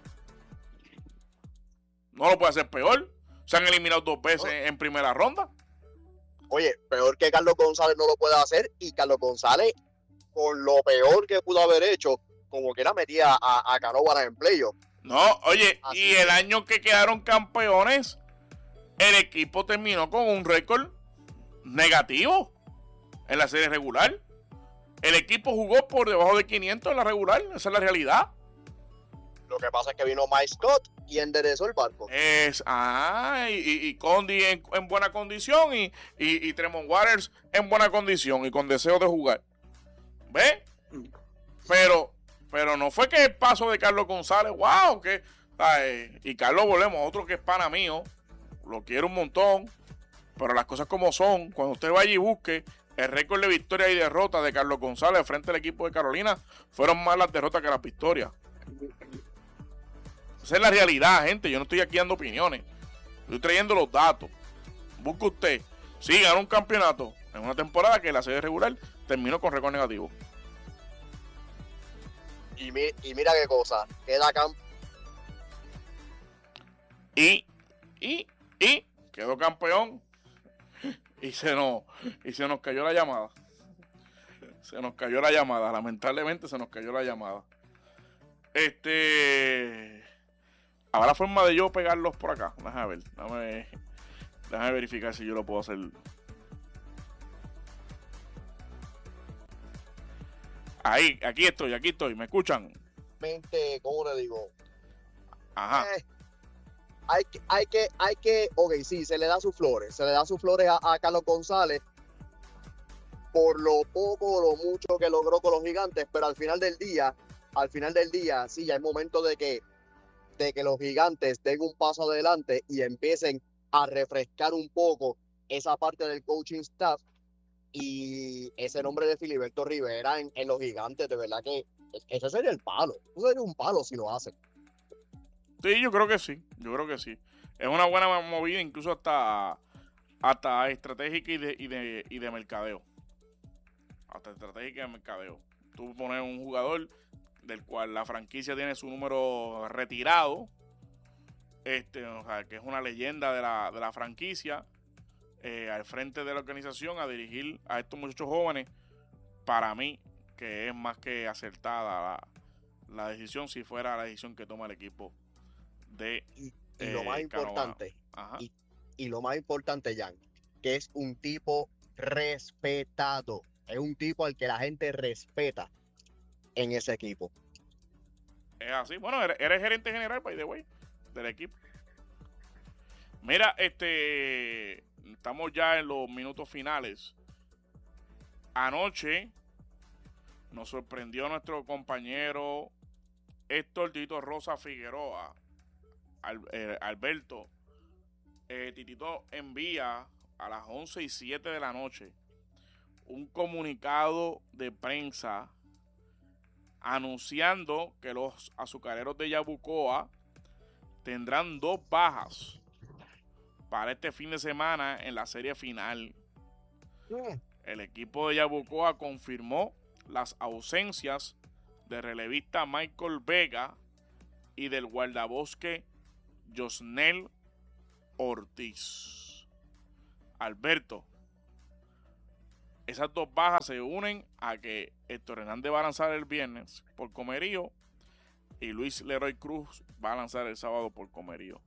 No lo puede hacer peor. Se han eliminado dos veces oh. en primera ronda. Oye, peor que Carlos González no lo puede hacer, y Carlos González, por lo peor que pudo haber hecho, como que era metida a, a Canóvanas en playoff. No, oye, así y el año que quedaron campeones, el equipo terminó con un récord negativo en la serie regular. El equipo jugó por debajo de quinientos en la regular, esa es la realidad. Lo que pasa es que vino Mike Scott y enderezó el barco. Es, ah, y, y Condi en, en buena condición, y, y, y Tremont Waters en buena condición y con deseo de jugar. ¿Ves? Pero, pero no fue que el paso de Carlos González, wow, que, ay, y Carlos volvemos, otro que es pana mío, lo quiero un montón, pero las cosas como son, cuando usted vaya y busque el récord de victorias y derrotas de Carlos González frente al equipo de Carolina, fueron más las derrotas que las victorias. Esa es la realidad, gente. Yo no estoy aquí dando opiniones. Estoy trayendo los datos. Busque usted. Sí, ganó un campeonato en una temporada que la serie regular terminó con récord negativo. Y, mi, y mira qué cosa. Queda camp Y, y, y quedó campeón. Y se nos, y se nos cayó la llamada. Se nos cayó la llamada. Lamentablemente se nos cayó la llamada. Este... ¿Habrá forma de yo pegarlos por acá? Déjame ver. Déjame, déjame verificar si yo lo puedo hacer. Ahí, aquí estoy, aquí estoy. ¿Me escuchan? ¿Cómo le digo? Ajá. Eh, hay que, hay que, hay que, ok, sí, se le da sus flores. Se le da sus flores a, a Carlos González por lo poco o lo mucho que logró con los Gigantes, pero al final del día, al final del día, sí, ya es momento de que de que los Gigantes den un paso adelante y empiecen a refrescar un poco esa parte del coaching staff, y ese nombre de Filiberto Rivera en, en los Gigantes, de verdad que eso sería el palo, eso sería un palo si lo hacen. Sí, yo creo que sí, yo creo que sí. Es una buena movida, incluso hasta, hasta estratégica y de, y, de, y de mercadeo. Hasta estratégica y de mercadeo. Tú pones un jugador del cual la franquicia tiene su número retirado, este, o sea, que es una leyenda de la, de la franquicia, eh, al frente de la organización a dirigir a estos muchachos jóvenes. Para mí, que es más que acertada la, la decisión, si fuera la decisión que toma el equipo de y, y lo eh, más importante y, y lo más importante, Jan, que es un tipo respetado, es un tipo al que la gente respeta en ese equipo. Es así. Bueno, eres, eres gerente general, by the way, del equipo. Mira, este, estamos ya en los minutos finales. Anoche nos sorprendió nuestro compañero Héctor Tito Rosa Figueroa, Al, eh, Alberto. Eh, Titito envía a las once y siete de la noche un comunicado de prensa anunciando que los azucareros de Yabucoa tendrán dos bajas para este fin de semana en la serie final. El equipo de Yabucoa confirmó las ausencias del relevista Michael Vega y del guardabosque Josnel Ortiz. Alberto, esas dos bajas se unen a que Héctor Hernández va a lanzar el viernes por Comerío y Luis Leroy Cruz va a lanzar el sábado por Comerío.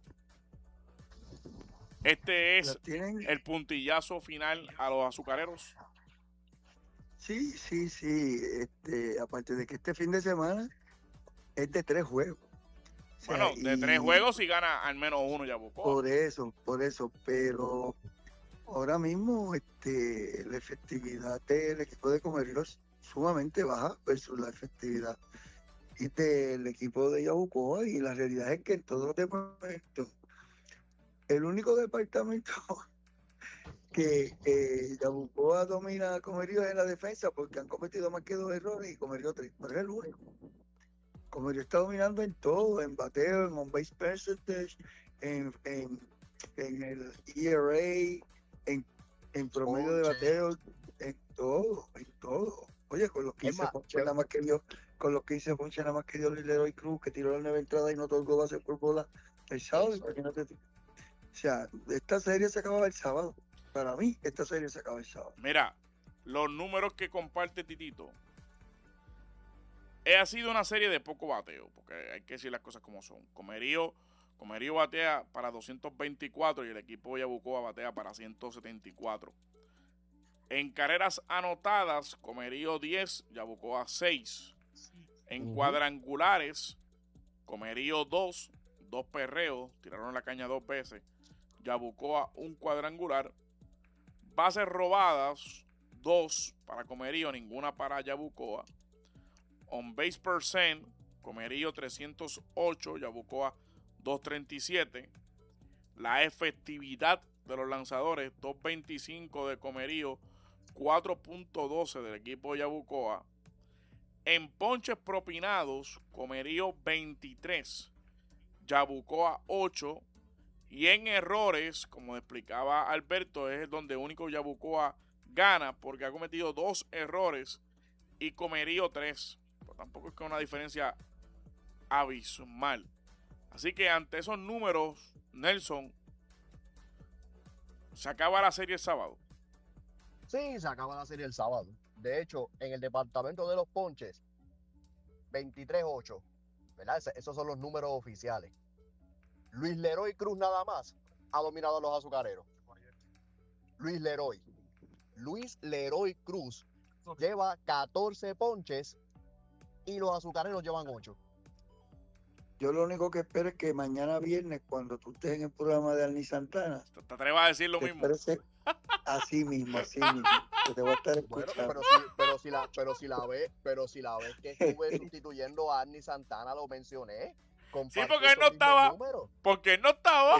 Este es el puntillazo final a los azucareros. Sí, sí, sí. Este, aparte de que este fin de semana es de tres juegos. O sea, bueno, de y tres juegos si gana al menos uno Yabucoa. Por eso, por eso, pero ahora mismo este, la efectividad del equipo de Comerío es sumamente baja versus la efectividad del equipo de Yabucoa, y la realidad es que en todos los departamentos, el único departamento que eh, Yabucoa domina a Comerío es en la defensa, porque han cometido más que dos errores y Comerío tres, pero es el único. Comerío está dominando en todo, en bateo, en on base percentage, en, en, en el E R A, en, en promedio de bateo, en todo, en todo. Oye, con los quince ponches nada más que dio, con los quince ponches nada más que dio Luis Leroy Cruz, que tiró la nueva entrada y no otorgó base por bola el sábado, imagínate tú. O sea, esta serie se acaba el sábado. Para mí, esta serie se acaba el sábado. Mira, los números que comparte Titito. Ha sido una serie de poco bateo, porque hay que decir las cosas como son. Comerío, Comerío batea para doscientos veinticuatro y el equipo de Yabucoa batea para ciento setenta y cuatro. En carreras anotadas, Comerío diez, Yabucoa seis. En uh-huh. cuadrangulares, Comerío dos, dos perreos, tiraron la caña dos veces. Yabucoa un cuadrangular. Bases robadas, dos para Comerío, ninguna para Yabucoa. On base percent, Comerío trescientos ocho, Yabucoa doscientos treinta y siete. La efectividad de los lanzadores, doscientos veinticinco de Comerío, cuatro punto doce del equipo de Yabucoa. En ponches propinados, Comerío veintitrés, Yabucoa ocho. Y en errores, como explicaba Alberto, es donde único Yabucoa gana, porque ha cometido dos errores y Comerío tres. Pero tampoco es que una diferencia abismal. Así que ante esos números, Nelson, se acaba la serie el sábado. Sí, se acaba la serie el sábado. De hecho, en el departamento de los ponches, veintitrés ocho, ¿verdad? Esos son los números oficiales. Luis Leroy Cruz nada más ha dominado a los azucareros. Luis Leroy. Luis Leroy Cruz lleva catorce ponches y los azucareros llevan ocho. Yo lo único que espero es que mañana viernes, cuando tú estés en el programa de Arnie Santana, te, te atrevas a decir lo mismo. Así mismo, así mismo. Que te voy a estar escuchando. Bueno, pero si, pero si la, pero si la ves, pero si la ves que estuve sustituyendo a Arnie Santana, lo mencioné. Sí, porque él no estaba. Números. Porque él no estaba.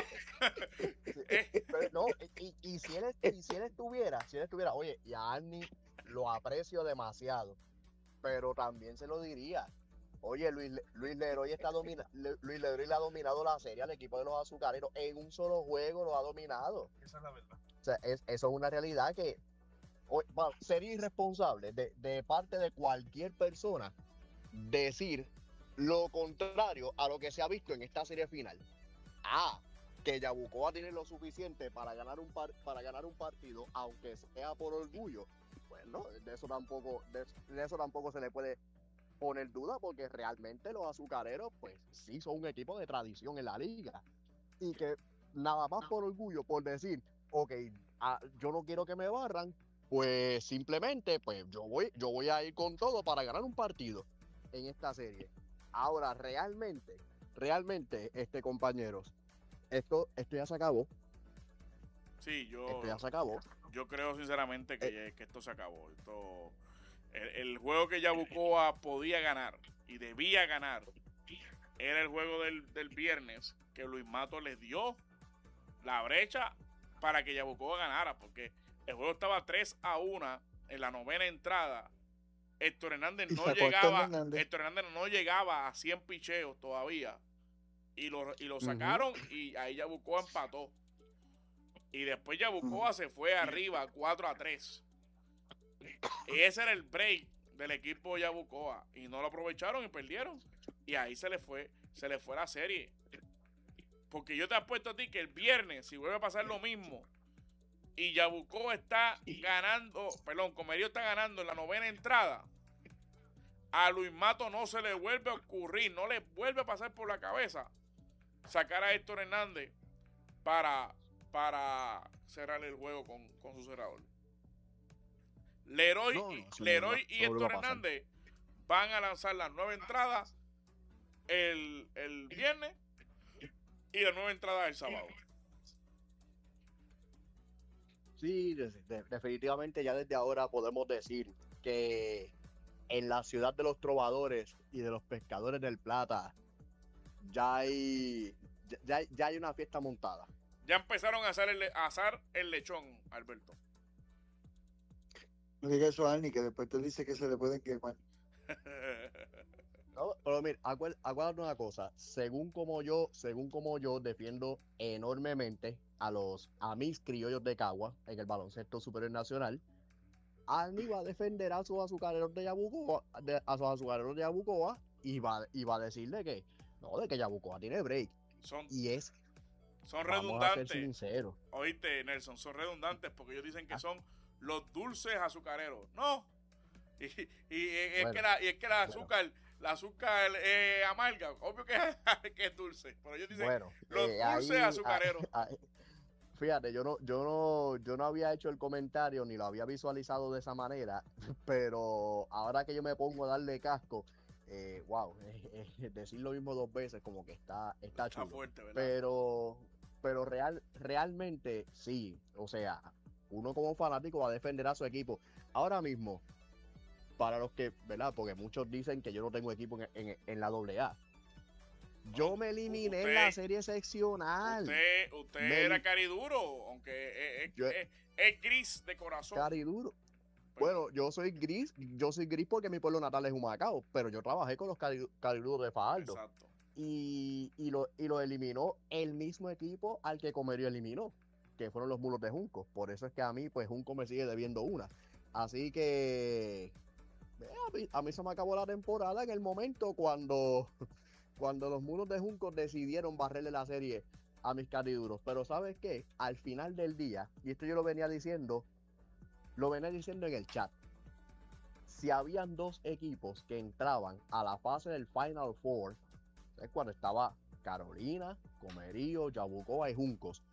Sí, pero no, y, y, si él, y si él estuviera, si él estuviera, oye, y a Arnie lo aprecio demasiado, pero también se lo diría. Oye, Luis, Luis Leroy está domina, Luis Leroy le ha dominado la serie al equipo de los azucareros. En un solo juego lo ha dominado. Esa es la verdad. O sea, es, eso es una realidad que bueno, sería irresponsable de, de parte de cualquier persona decir lo contrario a lo que se ha visto en esta serie final. Ah, que Yabucoa tiene lo suficiente para ganar un par, para ganar un partido, aunque sea por orgullo. Bueno, de eso tampoco, de, de eso tampoco se le puede poner duda, porque realmente los azucareros, pues sí son un equipo de tradición en la liga. Y que nada más por orgullo, por decir, ok, ah, yo no quiero que me barran, pues simplemente, pues yo voy, yo voy a ir con todo para ganar un partido en esta serie. Ahora, realmente, realmente, este compañeros, esto, esto ya se acabó. Sí, yo. Esto ya se acabó. Yo creo sinceramente que, eh, que esto se acabó. Esto, el, el juego que Yabucoa podía ganar y debía ganar era el juego del, del viernes, que Luis Mato les dio la brecha para que Yabucoa ganara, porque el juego estaba tres a uno en la novena entrada. Héctor Hernández no llegaba, Hernández. Héctor Hernández no llegaba a cien picheos todavía. Y lo, y lo sacaron uh-huh. y ahí Yabucoa empató. Y después Yabucoa uh-huh. se fue arriba cuatro a tres. Ese era el break del equipo de Yabucoa. Y no lo aprovecharon y perdieron. Y ahí se le fue, se le fue la serie. Porque yo te apuesto a ti que el viernes, si vuelve a pasar lo mismo, y Yabucoa está ganando, perdón, Comerío está ganando en la novena entrada, a Luis Mato no se le vuelve a ocurrir, no le vuelve a pasar por la cabeza sacar a Héctor Hernández para, para cerrar el juego con, con su cerrador. Leroy, No, y, no, Leroy no, y no vuelve Héctor a pasar. Hernández van a lanzar las nueve entradas el, el viernes y las nueve entradas el sábado. Sí, de- de- definitivamente ya desde ahora podemos decir que en la ciudad de los trovadores y de los pescadores del Plata ya hay ya, ya hay- ya hay una fiesta montada. Ya empezaron a hacer el, a asar el lechón, Alberto. No diga eso a Arnie, que después te dice que se le pueden quemar. No, pero mira, acuérdate, acuérdate una cosa, según como yo, según como yo defiendo enormemente a los a mis criollos de Cagua en el baloncesto superior nacional, Arnie va a defender a sus azucareros de Yabucoa, de- a sus azucareros de Yabucoa y va, y va a decirle que no, de que Yabucoa tiene break. Son, Y es, son vamos a ser redundantes. sinceros. Oíste, Nelson, son redundantes porque ellos dicen que son los dulces azucareros. No. Y, y es, Bueno, que la, y es que la bueno. azúcar, la azúcar eh, amarga, obvio que, que es dulce. Pero ellos dicen Bueno, los eh, dulces ahí- azucareros. ahí- fíjate, yo no, yo no, yo no había hecho el comentario ni lo había visualizado de esa manera, pero ahora que yo me pongo a darle casco, eh, wow, eh, eh, decir lo mismo dos veces como que está, está Está chulo. fuerte, ¿verdad? Pero, pero real, realmente sí, o sea, uno como fanático va a defender a su equipo. Ahora mismo, para los que, ¿verdad? Porque muchos dicen que yo no tengo equipo en, en, en la doble A. Yo Bueno, me eliminé usted- en la serie seccional. Usted, usted Me- era cariduro, aunque es, es- Yo- es- es gris de corazón. Cariduro. Pero- Bueno, yo soy gris, yo soy gris porque mi pueblo natal es Humacao, pero yo trabajé con los cari- cariduros de Fajardo Exacto. y, y, lo, y lo eliminó el mismo equipo al que Comerío eliminó, que fueron los Mulos de Junco. Por eso es que a mí, pues Junco me sigue debiendo una. Así que eh, a mí, a mí se me acabó la temporada en el momento cuando, cuando los Mulos de Junco decidieron barrerle la serie a mis cariduros. Pero ¿sabes qué? Al final del día, y esto yo lo venía diciendo, lo venía diciendo en el chat, si habían dos equipos que entraban a la fase del Final Four, es cuando estaba Carolina, Comerío, Yabucoa y Juncos,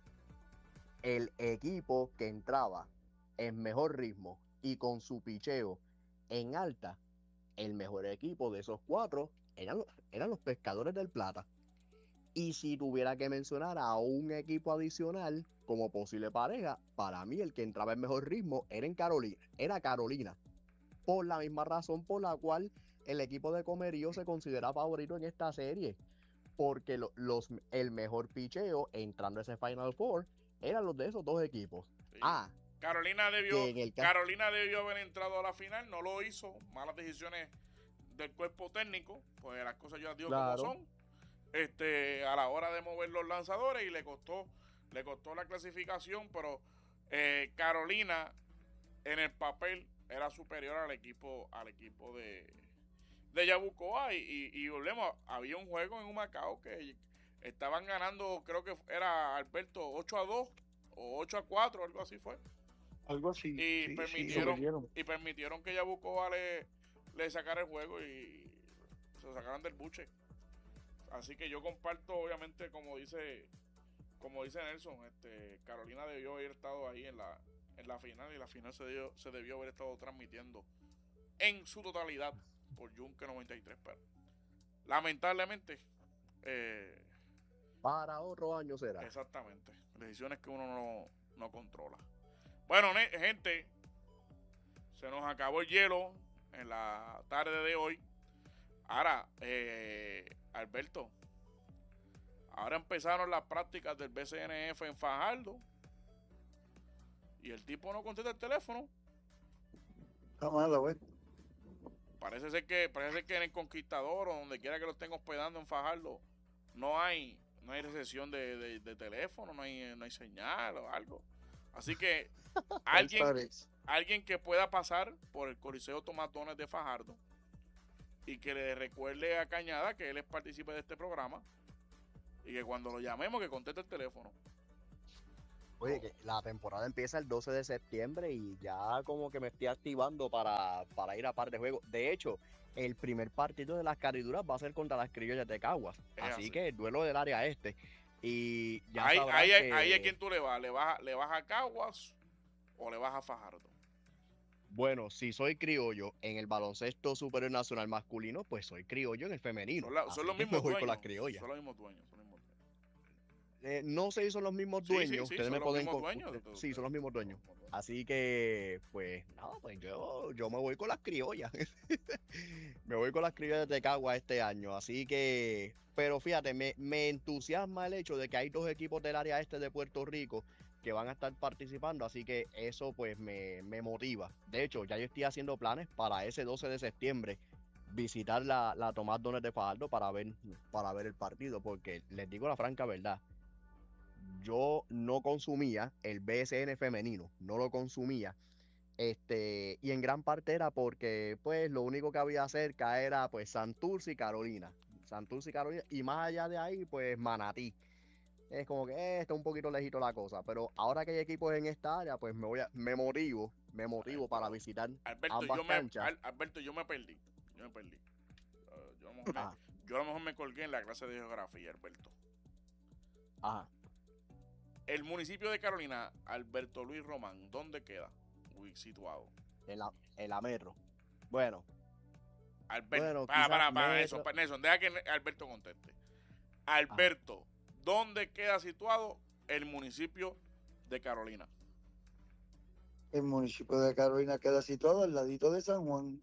el equipo que entraba en mejor ritmo y con su picheo en alta, el mejor equipo de esos cuatro eran, los- eran los Pescadores del Plata. Y si tuviera que mencionar a un equipo adicional como posible pareja, para mí el que entraba en mejor ritmo era en Carolina, era Carolina. Por la misma razón por la cual el equipo de Comerío se considera favorito en esta serie. Porque lo- los, el mejor picheo entrando a ese Final Four eran los de esos dos equipos. Sí. Ah, Carolina debió, que en el ca- Carolina debió haber entrado a la final, no lo hizo. Malas decisiones del cuerpo técnico, pues las cosas yo las digo Claro. como son. Este, a la hora de mover los lanzadores y le costó, le costó la clasificación, pero eh, Carolina en el papel era superior al equipo, al equipo de, de Yabucoa y, y, y volvemos, había un juego en Humacao que estaban ganando, creo que era Alberto ocho a dos o ocho a cuatro, algo así fue. Algo así. Y sí, sí, permitieron- lo perdieron. Y permitieron que Yabucoa le, le sacara el juego y se lo sacaran del buche. Así que yo comparto, obviamente, como dice, como dice Nelson, este, Carolina debió haber estado ahí en la, en la final, y la final se debió, se debió haber estado transmitiendo en su totalidad por Yunque noventa y tres. Pero lamentablemente, eh, para otro año será. exactamente, decisiones que uno no, no controla. Bueno, ne- gente, se nos acabó el hielo en la tarde de hoy. Ahora, eh, Alberto, ahora empezaron las prácticas del B C N F en Fajardo y el tipo no contesta el teléfono. Está mala, güey. Parece ser que parece ser que en el Conquistador o donde quiera que lo estén hospedando en Fajardo no hay no hay recepción de, de- de teléfono, no hay, no hay señal o algo. Así que alguien, Parece. alguien que pueda pasar por el Coliseo Tomatones de Fajardo y que le recuerde a Cañada que él es partícipe de este programa Y que cuando lo llamemos, que conteste el teléfono. Oye, que la temporada empieza el doce de septiembre y ya como que me estoy activando para, para ir a par de juegos. De hecho, el primer partido de las cariduras va a ser contra las criollas de Caguas. Es Así, así. que el duelo del área este. Y ya Ahí, sabrás ahí, que- ahí es quien tú le vas. ¿Le vas, ¿Le vas a Caguas o le vas a Fajardo? Bueno, si soy criollo en el baloncesto superior nacional masculino, pues soy criollo en el femenino. Son, la- Así son los que mismos me voy dueños. con las criollas. Son los mismos dueños. Son los mismos dueños. Eh, no sé si son los mismos Sí, sí, dueños. sí, Ustedes son me los pueden mismos con- dueños. usted- Sí, son los mismos dueños. Son los mismos dueños. Así que, pues, nada, pues yo, yo me voy con las criollas. Me voy con las criollas de Cagua este año. Así que, pero fíjate, me, me entusiasma el hecho de que hay dos equipos del área este de Puerto Rico que van a estar participando. Así que eso, pues, me, me motiva. De hecho, ya yo estoy haciendo planes para ese doce de septiembre visitar la, la Tomás Dones de Fajardo para ver, para ver el partido. Porque les digo la franca verdad. Yo no consumía el B S N femenino, no lo consumía. Este, y en gran parte era porque, pues, lo único que había cerca era, pues, Santurce y Carolina. Santurce y Carolina, y más allá de ahí, pues, Manatí. Es como que eh, está un poquito lejito la cosa, pero ahora que hay equipos en esta área, pues me voy a, me motivo, me motivo para pero, visitar Alberto, ambas yo me, canchas. Al- Alberto, yo me perdí. Yo me perdí. Uh, yo, a lo mejor me- Ajá, yo a lo mejor me colgué en la clase de geografía, Alberto. ajá. El municipio de Carolina, Alberto Luis Román, ¿dónde queda? Uy, situado. En la, en la metro. Bueno, Alberto, Bueno, para, quizás para, para, metro- Nelson, para, Nelson, deja que Alberto conteste. Alberto, ¿dónde queda situado el municipio de Carolina? El municipio de Carolina queda situado al ladito de San Juan.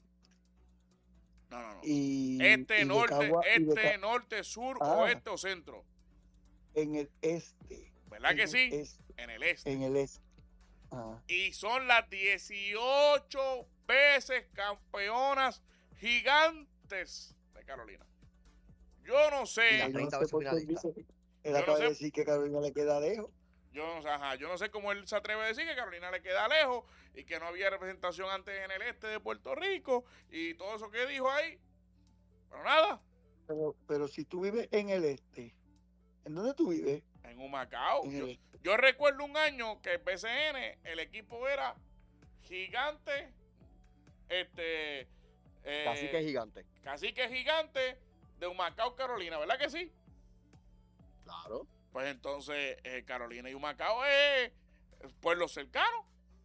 No, no, no. Y, Este, y de norte, Cagua- y de este, Ca- norte, sur, Ah. oeste o centro. en el este. ¿Verdad en que el sí? este, En el este. en el este. Ah, Y son las dieciocho veces campeonas gigantes de Carolina. Yo no Y sé, la yo no treinta sé veces por qué él finalista. dice- él Yo no acaba sé. de decir que Carolina le queda lejos. yo no sé, ajá, yo no sé cómo él se atreve a decir que Carolina le queda lejos y que no había representación antes en el este de Puerto Rico y todo eso que dijo ahí. Pero nada, Pero, pero si tú vives en el este, ¿en dónde tú vives? en Humacao. En Yo, el este. yo recuerdo un año que el B C N, el equipo era gigante, este, eh, Cacique gigante. Cacique Gigante de Humacao, Carolina, ¿verdad que sí? Claro. Pues entonces eh, Carolina y Humacao es pueblo cercano.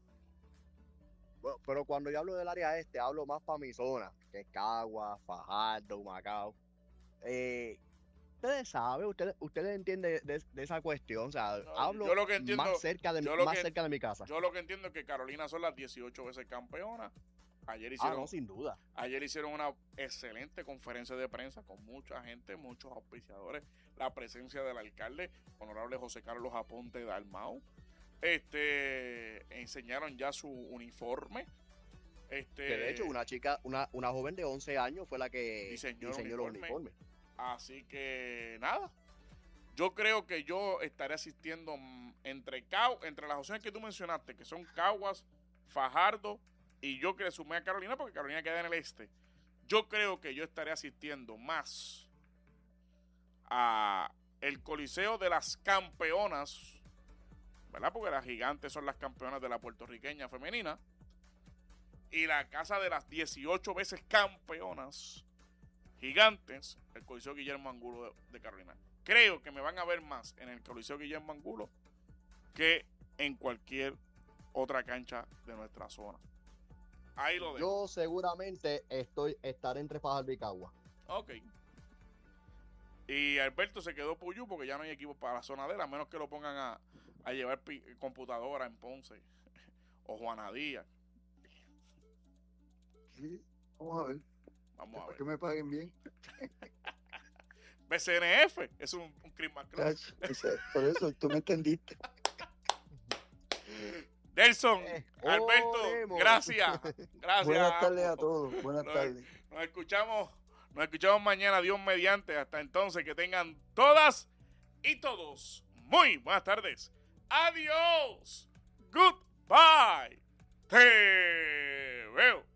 Bueno, pero cuando yo hablo del área este, hablo más para mi zona, que es Cagua, Fajardo, Humacao. Eh, ustedes saben, ustedes, ustedes entienden de, de esa cuestión, o sea, No, hablo yo lo que entiendo- más cerca de mi, yo lo más que- cerca de mi casa. Yo lo que entiendo es que Carolina son las dieciocho veces campeonas. Ayer Ah, hicieron, no, sin duda. ayer hicieron una excelente conferencia de prensa con mucha gente, muchos auspiciadores, la presencia del alcalde, honorable José Carlos Aponte Dalmau. Este, enseñaron ya su uniforme. Este, Que de hecho, una chica, una, una joven de once años fue la que Diseñó diseñó, el los uniforme. uniformes. Así que nada. Yo creo que yo estaré asistiendo mm, entre Cau, entre las opciones que tú mencionaste, que son Caguas, Fajardo, y yo que le sumé a Carolina, porque Carolina queda en el este. Yo creo que yo estaré asistiendo más a el Coliseo de las Campeonas, ¿verdad? Porque las gigantes son las campeonas de la puertorriqueña femenina. Y la casa de las dieciocho veces campeonas gigantes, el Coliseo Guillermo Angulo de, de Carolina. Creo que me van a ver más en el Coliseo Guillermo Angulo que en cualquier otra cancha de nuestra zona. Ahí lo dejo. Yo seguramente estoy estaré entre Fajardo y Cagua. Ok. Y Alberto se quedó puyú porque ya no hay equipo para la zona de él, a menos que lo pongan a, a llevar pi- computadora en Ponce o Juana Díaz. Sí, vamos a ver. Vamos a Para ver. que me paguen bien. B C N F es un, un Christmas Club. Chacho, ese- por eso tú me entendiste. Nelson, Eh, Alberto, oremos. gracias. Gracias. Buenas tardes a ambos. todos. Buenas Nos- tardes. Nos escuchamos, nos escuchamos mañana, Dios mediante. Hasta entonces, que tengan todas y todos muy buenas tardes. Adiós. Goodbye. Te veo.